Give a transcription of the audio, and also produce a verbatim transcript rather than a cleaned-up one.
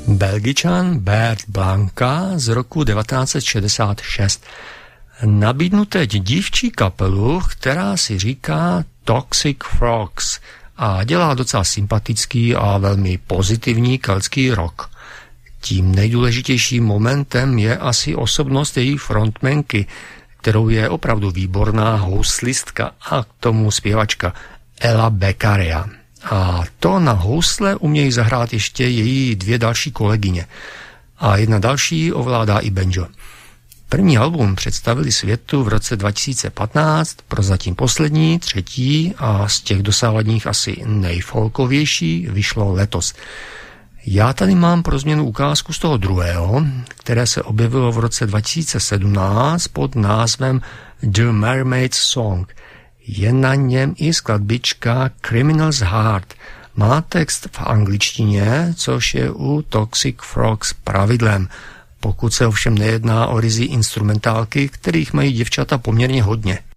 Belgičan Bert Blanka z roku devatenáct set šedesát šest. Nabídnu teď dívčí kapelu, která si říká Toxic Frogs a dělá docela sympatický a velmi pozitivní keltský rock. Tím nejdůležitějším momentem je asi osobnost její frontmanky, kterou je opravdu výborná houslistka a k tomu zpěvačka Ella Beccaria. A to na housle umějí zahrát ještě její dvě další kolegyně. A jedna další ovládá i banjo. První album představili světu v roce dva tisíce patnáct, prozatím poslední, třetí a z těch dosávadních asi nejfolkovější vyšlo letos. Já tady mám pro změnu ukázku z toho druhého, které se objevilo v roce dva tisíce sedmnáct pod názvem The Mermaid's Song. Je na něm i skladbička Criminal's Heart. Má text v angličtině, což je u Toxic Frogs pravidlem, pokud se ovšem nejedná o ryzí instrumentálky, kterých mají děvčata poměrně hodně.